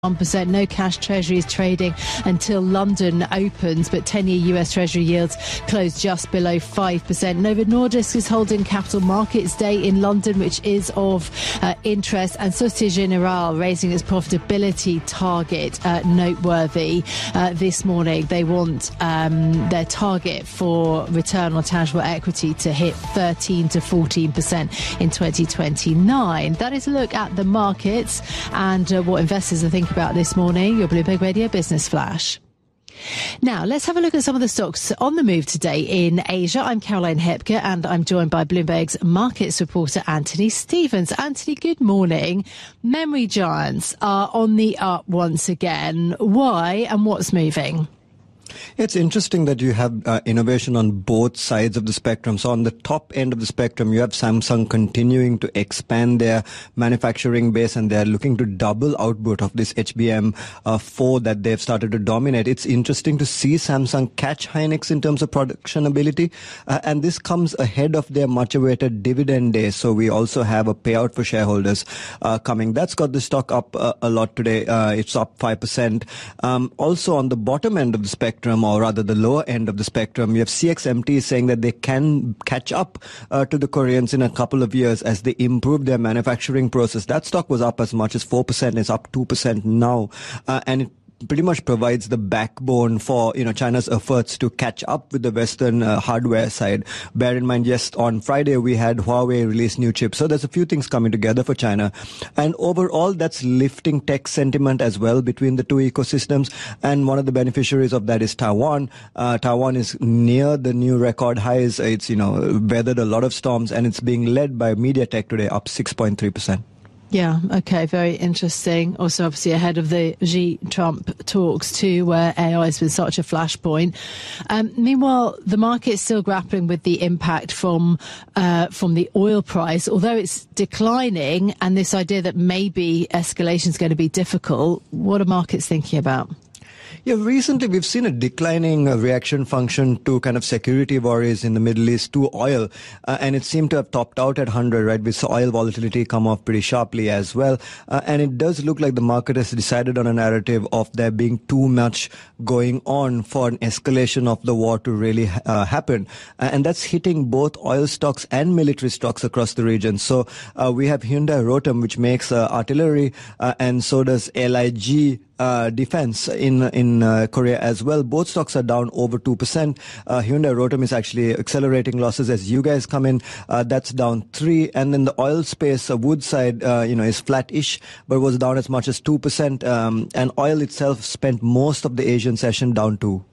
1%. No cash treasuries trading until London opens, but 10-year US Treasury yields closed just below 5%. Novo Nordisk is holding Capital Markets Day in London, which is of interest, and Societe Generale raising its profitability target, noteworthy this morning. They want their target for return on tangible equity to hit 13 to 14% in 2029. That is a look at the markets and what investors are thinking about this morning. Your Bloomberg Radio Business Flash. Now, let's have a look at some of the stocks on the move today in Asia. I'm Caroline Hepker and I'm joined by Bloomberg's markets reporter Anthony Stevens. Anthony, good morning. Memory giants are on the up once again. Why and what's moving? It's interesting that you have innovation on both sides of the spectrum. So on the top end of the spectrum, you have Samsung continuing to expand their manufacturing base, and they're looking to double output of this HBM4 that they've started to dominate. It's interesting to see Samsung catch Hynix in terms of production ability, and this comes ahead of their much-awaited dividend day. So we also have a payout for shareholders coming. That's got the stock up a lot today. It's up 5%. Also on the bottom end of the spectrum, or rather the lower end of the spectrum, you have CXMT saying that they can catch up to the Koreans in a couple of years as they improve their manufacturing process. That stock was up as much as 4%. It's up 2% now. And it pretty much provides the backbone for, China's efforts to catch up with the Western hardware side. Bear in mind, yes, on Friday we had Huawei release new chips. So there's a few things coming together for China. And overall, that's lifting tech sentiment as well between the two ecosystems. And one of the beneficiaries of that is Taiwan. Taiwan is near the new record highs. It's, weathered a lot of storms, and it's being led by MediaTek today, up 6.3%. Yeah, okay, very interesting. Also, obviously, ahead of the Xi-Trump talks too, where AI has been such a flashpoint. Meanwhile, the market is still grappling with the impact from the oil price, although it's declining, and this idea that maybe escalation is going to be difficult. What are markets thinking about? Yeah, recently we've seen a declining reaction function to kind of security worries in the Middle East to oil, and it seemed to have topped out at 100, right? We saw oil volatility come off pretty sharply as well, and it does look like the market has decided on a narrative of there being too much going on for an escalation of the war to really happen, and that's hitting both oil stocks and military stocks across the region. So we have Hyundai Rotem, which makes artillery, and so does LIG defense in Korea as well. Both stocks are down over 2%. Hyundai Rotem is actually accelerating losses as you guys come in. That's down 3%. And then the oil space, Woodside, is flat-ish, but was down as much as 2%. And oil itself spent most of the Asian session down 2%.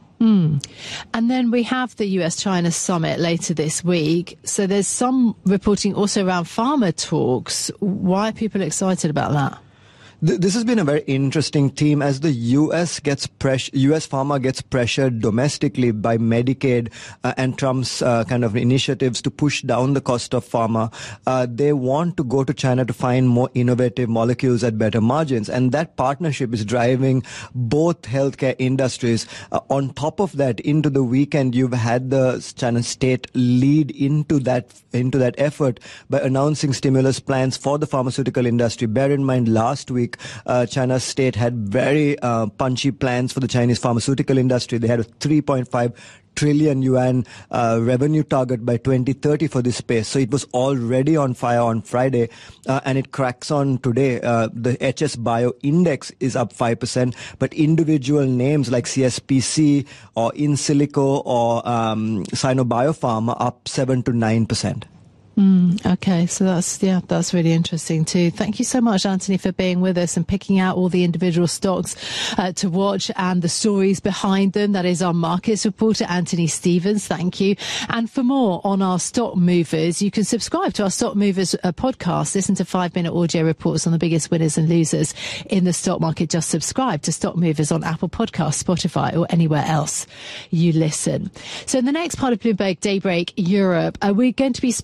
And then we have the US-China summit later this week. So there's some reporting also around pharma talks. Why are people excited about that? This has been a very interesting theme as the U.S. pharma gets pressured domestically by Medicaid and Trump's kind of initiatives to push down the cost of pharma. They want to go to China to find more innovative molecules at better margins, and that partnership is driving both healthcare industries. On top of that, into the weekend, you've had the China state lead into that effort by announcing stimulus plans for the pharmaceutical industry. Bear in mind, last week, China's state had very punchy plans for the Chinese pharmaceutical industry. They had a 3.5 trillion yuan revenue target by 2030 for this space. So it was already on fire on Friday, and it cracks on today. The HS Bio Index is up 5%, but individual names like CSPC or Insilico or Sino-Biopharm are up 7 to 9%. Okay, so that's really interesting too. Thank you so much, Anthony, for being with us and picking out all the individual stocks to watch and the stories behind them. That is our markets reporter, Anthony Stevens. Thank you. And for more on our stock movers, you can subscribe to our Stock Movers podcast. Listen to 5-minute audio reports on the biggest winners and losers in the stock market. Just subscribe to Stock Movers on Apple Podcasts, Spotify, or anywhere else you listen. So in the next part of Bloomberg Daybreak Europe, we're going to be speaking to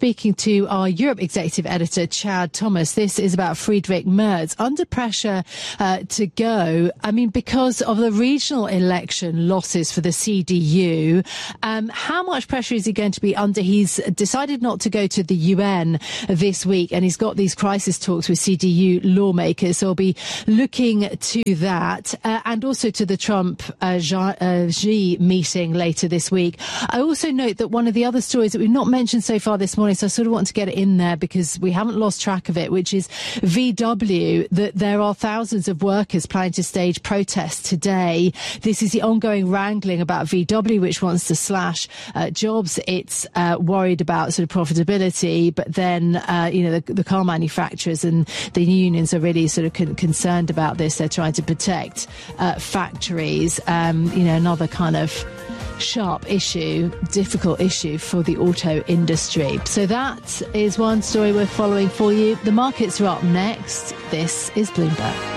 to our Europe executive editor, Chad Thomas. This is about Friedrich Merz. Under pressure to go, because of the regional election losses for the CDU. How much pressure is he going to be under? He's decided not to go to the UN this week, and he's got these crisis talks with CDU lawmakers. So he'll be looking to that and also to the Trump Xi meeting later this week. I also note that one of the other stories that we've not mentioned so far this morning, so I sort of want to get it in there because we haven't lost track of it, which is VW, that there are thousands of workers planning to stage protests today. This is the ongoing wrangling about VW, which wants to slash jobs. It's worried about sort of profitability, but then, the car manufacturers and the unions are really sort of concerned about this. They're trying to protect factories, another kind of sharp issue, difficult issue for the auto industry. So that is one story we're following for you. The markets are up next. This is Bloomberg.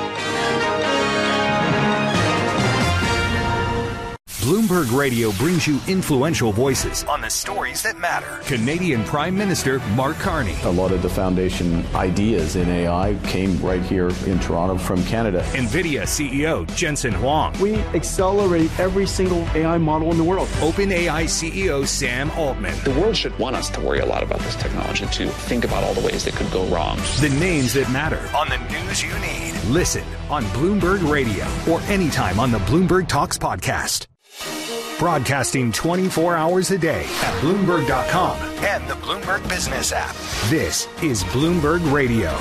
Bloomberg Radio brings you influential voices on the stories that matter. Canadian Prime Minister Mark Carney. A lot of the foundation ideas in AI came right here in Toronto from Canada. NVIDIA CEO Jensen Huang. We accelerate every single AI model in the world. OpenAI CEO Sam Altman. The world should want us to worry a lot about this technology, to think about all the ways that could go wrong. The names that matter on the news you need. Listen on Bloomberg Radio or anytime on the Bloomberg Talks podcast. Broadcasting 24 hours a day at Bloomberg.com and the Bloomberg Business app. This is Bloomberg Radio.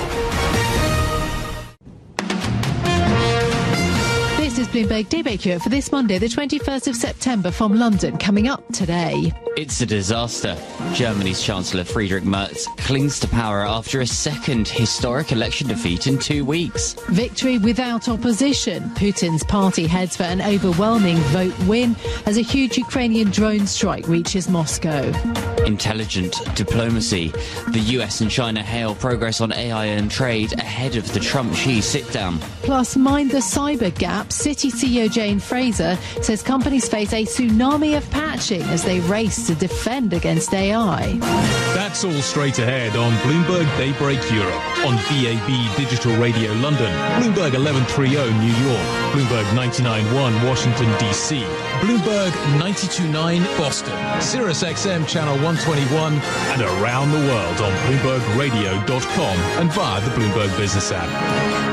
This is Bloomberg Daybreak Europe for this Monday, the 21st of September from London. Coming up today. It's a disaster. Germany's Chancellor Friedrich Merz clings to power after a second historic election defeat in 2 weeks. Victory without opposition. Putin's party heads for an overwhelming vote win as a huge Ukrainian drone strike reaches Moscow. Intelligent diplomacy. The US and China hail progress on AI and trade ahead of the Trump-Xi sit-down. Plus, mind the cyber gap. Citi CEO Jane Fraser says companies face a tsunami of patching as they race to defend against AI. That's all straight ahead on Bloomberg Daybreak Europe, on DAB Digital Radio London, Bloomberg 1130 New York, Bloomberg 99.1 Washington DC, Bloomberg 92.9 Boston, Sirius XM Channel 121, and around the world on BloombergRadio.com and via the Bloomberg Business app.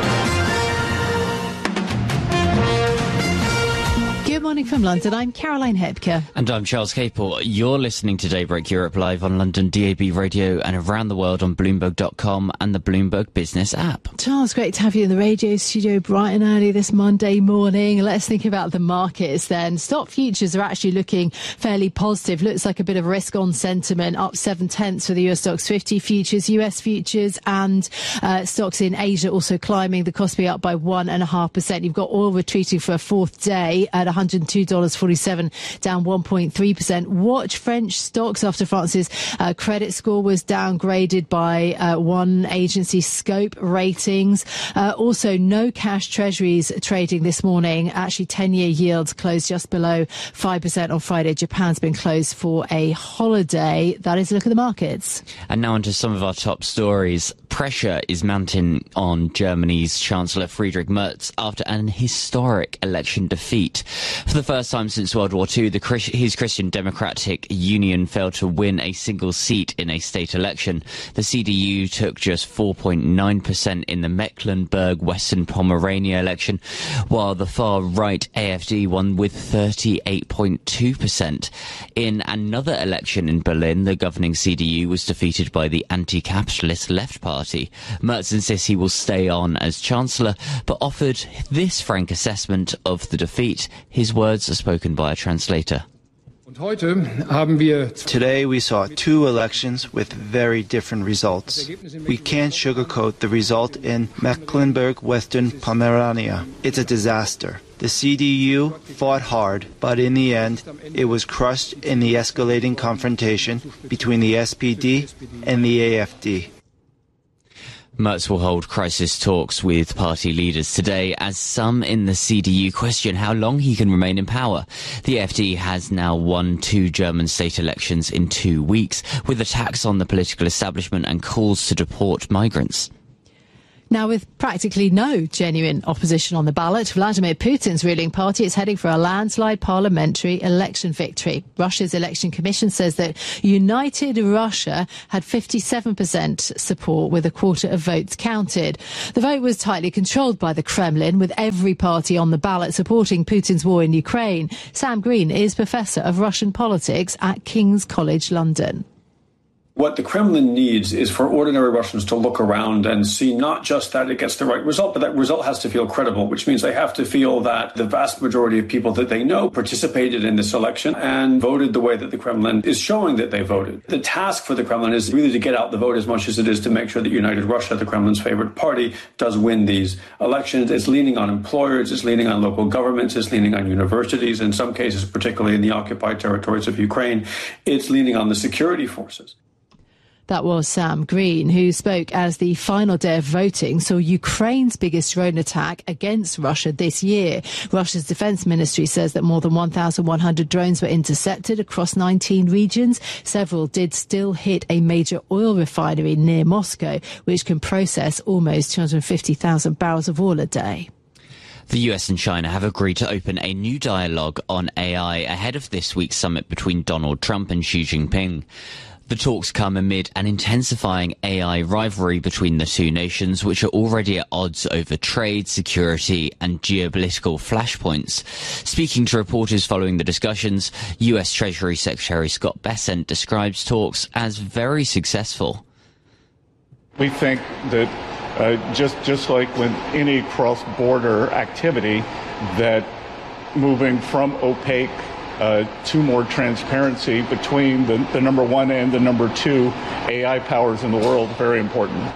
Good morning from London. I'm Caroline Hebke. And I'm Charles Capel. You're listening to Daybreak Europe live on London DAB Radio and around the world on Bloomberg.com and the Bloomberg Business app. Charles, great to have you in the radio studio bright and early this Monday morning. Let's think about the markets then. Stock futures are actually looking fairly positive. Looks like a bit of risk on sentiment, up 0.7 for the US Stocks 50 futures, US futures and stocks in Asia also climbing. The Kospi up by 1.5%. You've got oil retreating for a fourth day at $102.47, down 1.3%. Watch French stocks after France's credit score was downgraded by one agency, Scope Ratings. Also, no cash treasuries trading this morning. Actually, 10-year yields closed just below 5% on Friday. Japan's been closed for a holiday. That is a look at the markets. And now onto some of our top stories. Pressure is mounting on Germany's Chancellor Friedrich Merz after an historic election defeat. For the first time since World War II, his Christian Democratic Union failed to win a single seat in a state election. The CDU took just 4.9% in the Mecklenburg-Western Pomerania election, while the far-right AfD won with 38.2%. In another election in Berlin, the governing CDU was defeated by the anti-capitalist Left Party. Merz insists he will stay on as Chancellor, but offered this frank assessment of the defeat. His words are spoken by a translator. Today we saw two elections with very different results. We can't sugarcoat the result in Mecklenburg-Western Pomerania. It's a disaster. The CDU fought hard, but in the end, it was crushed in the escalating confrontation between the SPD and the AfD. Merz will hold crisis talks with party leaders today as some in the CDU question how long he can remain in power. The AfD has now won 2 German state elections in 2 weeks, with attacks on the political establishment and calls to deport migrants. Now, with practically no genuine opposition on the ballot, Vladimir Putin's ruling party is heading for a landslide parliamentary election victory. Russia's election commission says that United Russia had 57% support, with a quarter of votes counted. The vote was tightly controlled by the Kremlin, with every party on the ballot supporting Putin's war in Ukraine. Sam Green is Professor of Russian Politics at King's College London. What the Kremlin needs is for ordinary Russians to look around and see not just that it gets the right result, but that result has to feel credible, which means they have to feel that the vast majority of people that they know participated in this election and voted the way that the Kremlin is showing that they voted. The task for the Kremlin is really to get out the vote as much as it is to make sure that United Russia, the Kremlin's favorite party, does win these elections. It's leaning on employers, it's leaning on local governments, it's leaning on universities, in some cases, particularly in the occupied territories of Ukraine, it's leaning on the security forces. That was Sam Green, who spoke as the final day of voting saw Ukraine's biggest drone attack against Russia this year. Russia's defense ministry says that more than 1,100 drones were intercepted across 19 regions. Several did still hit a major oil refinery near Moscow, which can process almost 250,000 barrels of oil a day. The US and China have agreed to open a new dialogue on AI ahead of this week's summit between Donald Trump and Xi Jinping. The talks come amid an intensifying AI rivalry between the two nations, which are already at odds over trade, security and geopolitical flashpoints. Speaking to reporters following the discussions, US Treasury Secretary Scott Bessent describes talks as very successful. We think that just like with any cross-border activity, that moving from opaque to more transparency between the number one and the number two AI powers in the world, very important.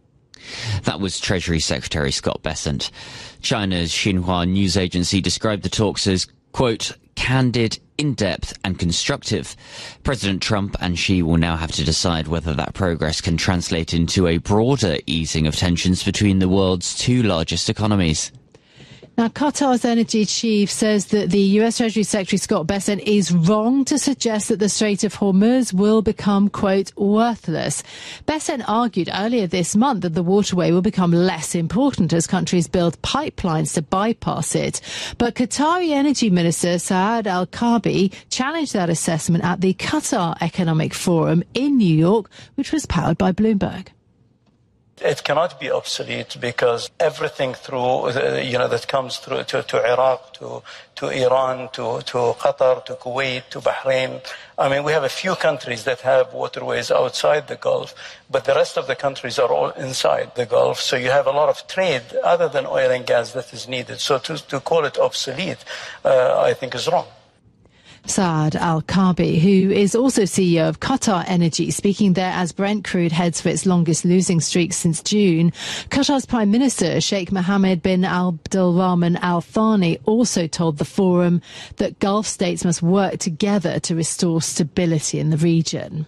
That was Treasury Secretary Scott Bessent. China's Xinhua news agency described the talks as, quote, candid, in-depth and constructive. President Trump and Xi will now have to decide whether that progress can translate into a broader easing of tensions between the world's 2 largest economies. Now, Qatar's energy chief says that the US Treasury Secretary Scott Bessent is wrong to suggest that the Strait of Hormuz will become, quote, worthless. Bessent argued earlier this month that the waterway will become less important as countries build pipelines to bypass it. But Qatari Energy Minister Saad Al-Kaabi challenged that assessment at the Qatar Economic Forum in New York, which was powered by Bloomberg. It cannot be obsolete because everything through, that comes through to Iraq, to Iran, to Qatar, to Kuwait, to Bahrain. I mean, we have a few countries that have waterways outside the Gulf, but the rest of the countries are all inside the Gulf. So you have a lot of trade other than oil and gas that is needed. So to call it obsolete, I think is wrong. Saad Al-Kaabi, who is also CEO of Qatar Energy, speaking there as Brent crude heads for its longest losing streak since June. Qatar's Prime Minister, Sheikh Mohammed bin Abdulrahman Al Thani, also told the forum that Gulf states must work together to restore stability in the region.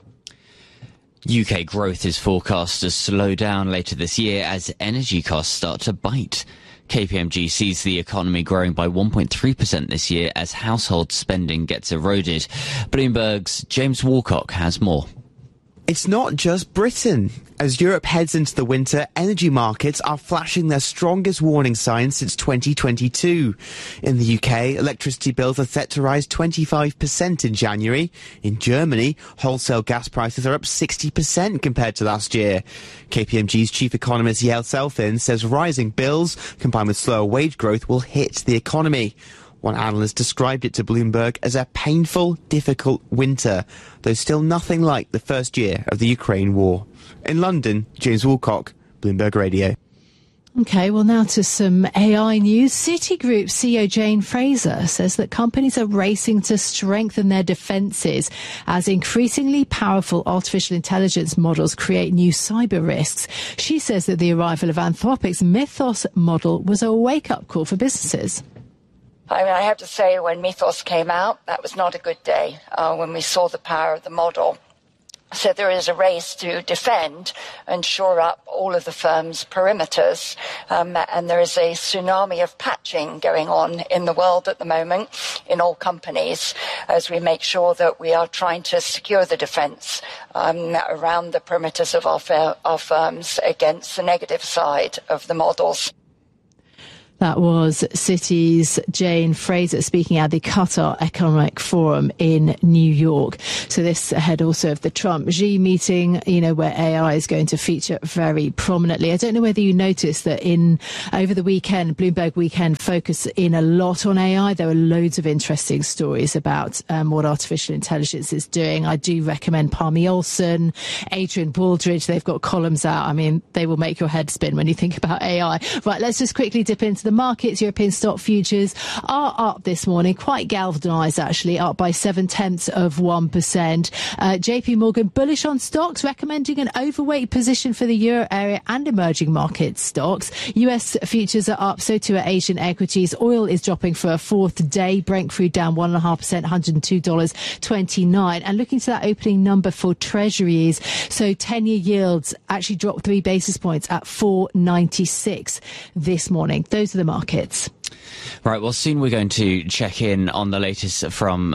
UK growth is forecast to slow down later this year as energy costs start to bite. KPMG sees the economy growing by 1.3% this year as household spending gets eroded. Bloomberg's James Walcock has more. It's not just Britain. As Europe heads into the winter, energy markets are flashing their strongest warning signs since 2022. In the UK, electricity bills are set to rise 25% in January. In Germany, wholesale gas prices are up 60% compared to last year. KPMG's chief economist Yael Selfin says rising bills, combined with slower wage growth, will hit the economy. One analyst described it to Bloomberg as a painful, difficult winter, though still nothing like the first year of the Ukraine war. In London, James Woolcock, Bloomberg Radio. OK, well, now to some AI news. Citigroup CEO Jane Fraser says that companies are racing to strengthen their defences as increasingly powerful artificial intelligence models create new cyber risks. She says that the arrival of Anthropic's Mythos model was a wake-up call for businesses. I mean, I have to say, when Mythos came out, that was not a good day. When we saw the power of the model, So there is a race to defend and shore up all of the firm's perimeters. And there is a tsunami of patching going on in the world at the moment in all companies as we make sure that we are trying to secure the defense around the perimeters of our firms against the negative side of the models. That was Citi's Jane Fraser speaking at the Qatar Economic Forum in New York. So this ahead also of the Trump-Xi meeting, where AI is going to feature very prominently. I don't know whether you noticed that over the weekend, Bloomberg Weekend focused in a lot on AI. There were loads of interesting stories about what artificial intelligence is doing. I do recommend Palmy Olson, Adrian Baldridge. They've got columns out. I mean, they will make your head spin when you think about AI. Right, let's just quickly dip into the markets. European stock futures are up this morning, quite galvanised actually, up by 0.7%. JP Morgan bullish on stocks, recommending an overweight position for the euro area and emerging market stocks. US futures are up, so too are Asian equities. Oil is dropping for a fourth day. Brent crude down 1.5%, $102.29. And looking to that opening number for treasuries, so 10-year yields actually dropped 3 basis points at 4.96 this morning. Those are the markets. Right, well, soon we're going to check in on the latest from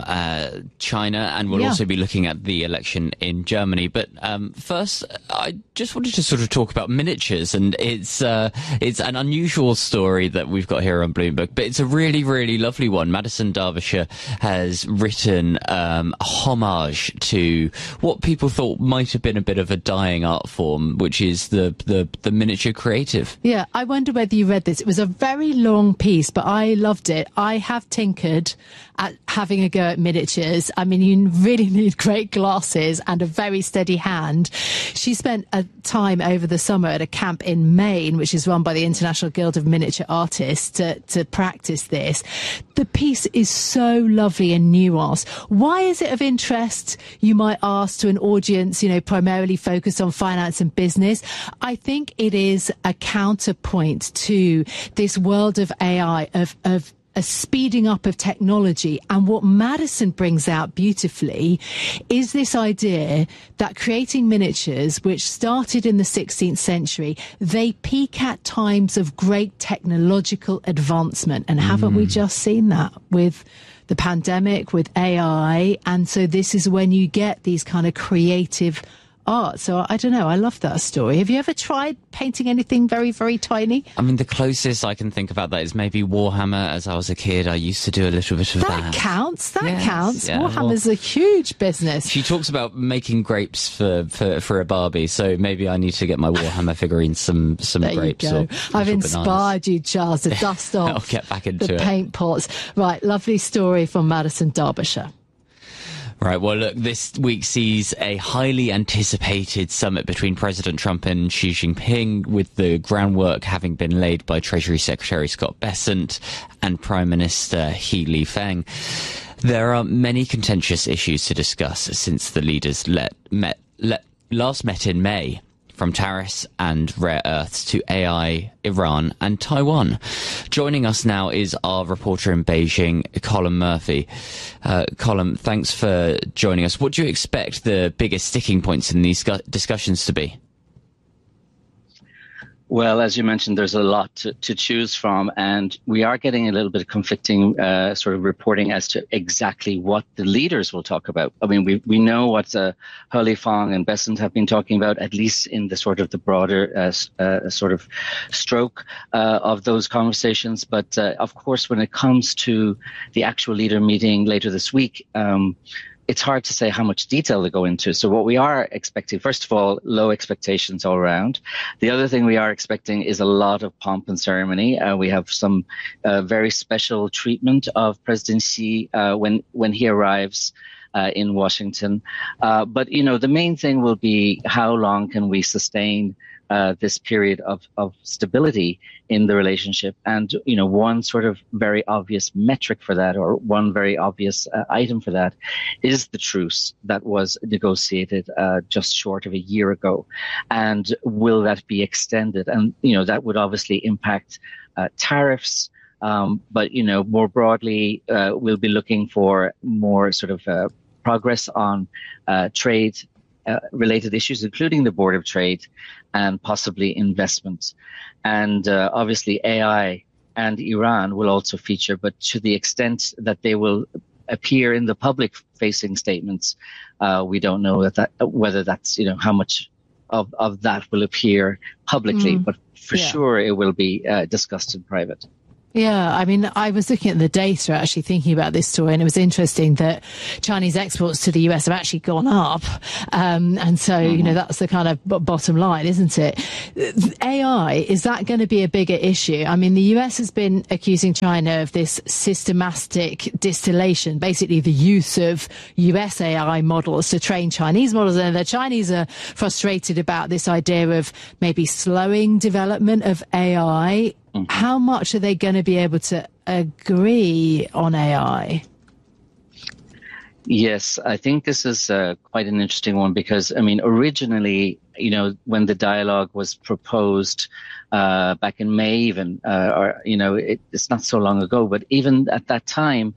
China, and we'll also be looking at the election in Germany. But first, I just wanted to sort of talk about miniatures, and it's an unusual story that we've got here on Bloomberg, but it's a really, really lovely one. Madison Derbyshire has written a homage to what people thought might have been a bit of a dying art form, which is the miniature creative. Yeah, I wonder whether you read this. It was a very long piece, but I loved it. I have tinkered at having a go at miniatures. I mean, you really need great glasses and a very steady hand. She spent a time over the summer at a camp in Maine, which is run by the International Guild of Miniature Artists, to practice this. The piece is so lovely and nuanced. Why is it of interest, you might ask, to an audience, primarily focused on finance and business? I think it is a counterpoint to this world of AI, of a speeding up of technology. And what Madison brings out beautifully is this idea that creating miniatures, which started in the 16th century, they peak at times of great technological advancement. And haven't we just seen that with the pandemic, with AI? And so this is when you get these kind of creative art. So I don't know. I love that story. Have you ever tried painting anything very, very tiny? I mean, the closest I can think about that is maybe Warhammer. As I was a kid, I used to do a little bit of that. That counts. That counts. Yeah, Warhammer's a huge business. She talks about making grapes for a Barbie, so maybe I need to get my Warhammer figurines some there grapes. You go. I've inspired bananas. You, Charles, to dust off I'll get back into the paint pots. Right, lovely story from Madison Derbyshire. Right, well, look, this week sees a highly anticipated summit between President Trump and Xi Jinping, with the groundwork having been laid by Treasury Secretary Scott Bessent and Prime Minister He Lifeng. There are many contentious issues to discuss since the leaders last met in May, from tariffs and rare earths to AI, Iran and Taiwan. Joining us now is our reporter in Beijing, Colin Murphy. Colin, thanks for joining us. What do you expect the biggest sticking points in these discussions to be? Well, as you mentioned, there's a lot to choose from, and we are getting a little bit of conflicting sort of reporting as to exactly what the leaders will talk about. I mean, we know what He Lifeng and Bessent have been talking about, at least in the sort of the broader sort of stroke of those conversations. But of course, when it comes to the actual leader meeting later this week, it's hard to say how much detail they go into. So what we are expecting, first of all, low expectations all around. The other thing we are expecting is a lot of pomp and ceremony. We have some very special treatment of President Xi when he arrives in Washington. But, the main thing will be how long can we sustain this period of stability in the relationship. And, one sort of very obvious metric for that, or one very obvious item for that, is the truce that was negotiated just short of a year ago. And will that be extended? And, that would obviously impact tariffs. But, more broadly, we'll be looking for more sort of progress on trade related issues, including the Board of Trade and possibly investment. And obviously AI and Iran will also feature, but to the extent that they will appear in the public-facing statements, we don't know whether that's, how much of that will appear publicly, but for sure it will be discussed in private. Yeah, I mean, I was looking at the data, actually thinking about this story, and it was interesting that Chinese exports to the US have actually gone up. And so, that's the kind of bottom line, isn't it? AI, is that going to be a bigger issue? I mean, the US has been accusing China of this systematic distillation, basically the use of US AI models to train Chinese models. And the Chinese are frustrated about this idea of maybe slowing development of AI. How much are they going to be able to agree on AI? Yes, I think this is quite an interesting one because, originally, when the dialogue was proposed back in May even, it's not so long ago, but even at that time,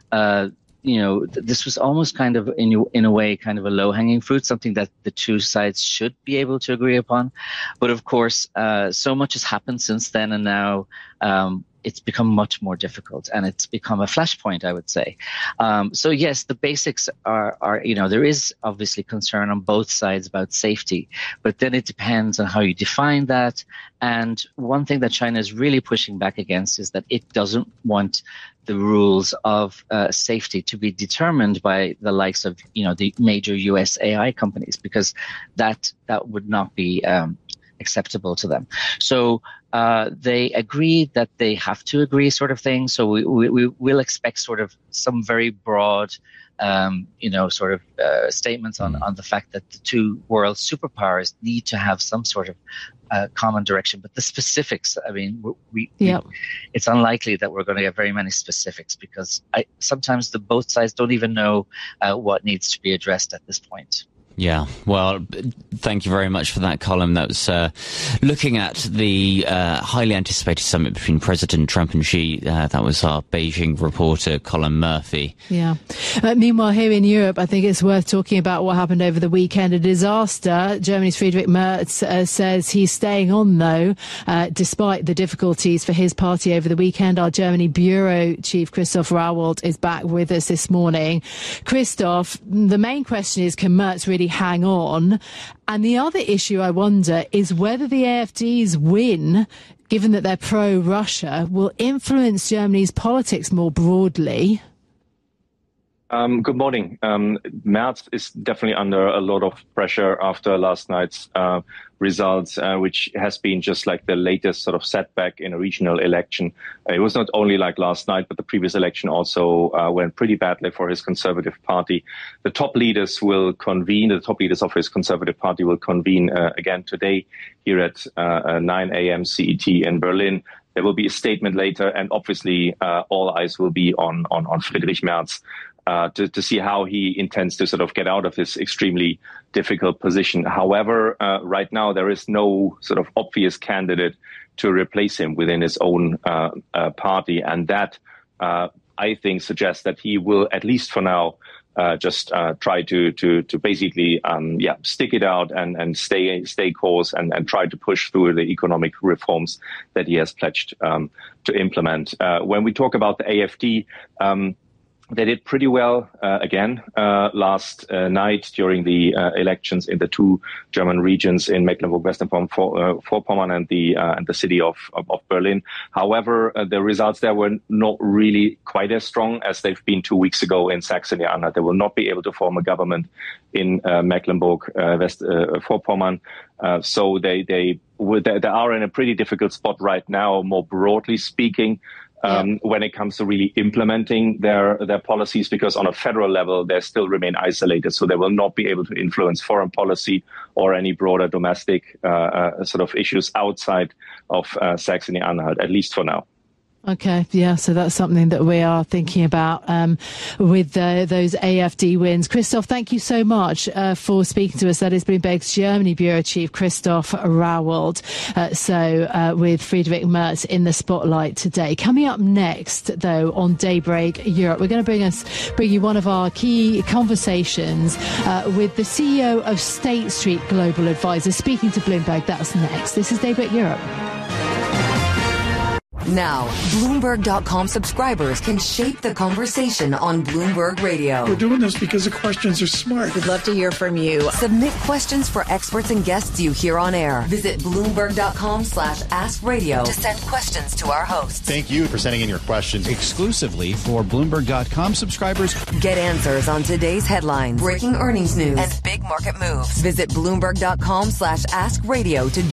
this was almost kind of, in a way, kind of a low-hanging fruit, something that the two sides should be able to agree upon. But of course, so much has happened since then, and now it's become much more difficult, and it's become a flashpoint, I would say. So yes, the basics are, there is obviously concern on both sides about safety, but then it depends on how you define that. And one thing that China is really pushing back against is that it doesn't want the rules of safety to be determined by the likes of, the major US AI companies, because that would not be acceptable to them. So they agreed that they have to agree, sort of thing. So we will expect sort of some very broad, statements on the fact that the two world superpowers need to have some sort of common direction. But the specifics, it's unlikely that we're going to get very many specifics, because sometimes both sides don't even know what needs to be addressed at this point. Yeah, well, thank you very much for that, Colin. That was looking at the highly anticipated summit between President Trump and Xi. That was our Beijing reporter, Colin Murphy. Yeah. Meanwhile, here in Europe, I think it's worth talking about what happened over the weekend. A disaster. Germany's Friedrich Merz says he's staying on, though, despite the difficulties for his party over the weekend. Our Germany bureau chief, Christoph Rauwald, is back with us this morning. Christoph, the main question is, can Merz really hang on? And the other issue, I wonder, is whether the AfD's win, given that they're pro-Russia, will influence Germany's politics more broadly. Good morning. Merz is definitely under a lot of pressure after last night's results, which has been just like the latest sort of setback in a regional election. It was not only like last night, but the previous election also went pretty badly for his Conservative Party. The top leaders of his Conservative Party will convene again today here at 9 a.m. CET in Berlin. There will be a statement later, and obviously all eyes will be on Friedrich Merz. To see how he intends to sort of get out of this extremely difficult position. However, right now there is no sort of obvious candidate to replace him within his own party, and that I think suggests that he will, at least for now, just try to basically stick it out and stay course and try to push through the economic reforms that he has pledged to implement. When we talk about the AfD. They did pretty well again last night during the elections in the two German regions in Mecklenburg-Vorpommern and the city of Berlin. However, the results there were not really quite as strong as they've been 2 weeks ago in Saxony-Anhalt. They will not be able to form a government in Mecklenburg-Vorpommern. So they are in a pretty difficult spot right now, more broadly speaking. When it comes to really implementing their policies, because on a federal level, they still remain isolated. So they will not be able to influence foreign policy or any broader domestic sort of issues outside of Saxony-Anhalt, at least for now. Okay, yeah, so that's something that we are thinking about with those AfD wins. Christoph, thank you so much for speaking to us. That is Bloomberg's Germany Bureau Chief, Christoph Rauwald. With Friedrich Merz in the spotlight today. Coming up next, though, on Daybreak Europe, we're going to bring you one of our key conversations with the CEO of State Street Global Advisors, speaking to Bloomberg. That's next. This is Daybreak Europe. Now, Bloomberg.com subscribers can shape the conversation on Bloomberg Radio. We're doing this because the questions are smart. We'd love to hear from you. Submit questions for experts and guests you hear on air. Visit Bloomberg.com/AskRadio to send questions to our hosts. Thank you for sending in your questions exclusively for Bloomberg.com subscribers. Get answers on today's headlines, breaking earnings news, and big market moves. Visit Bloomberg.com/AskRadio to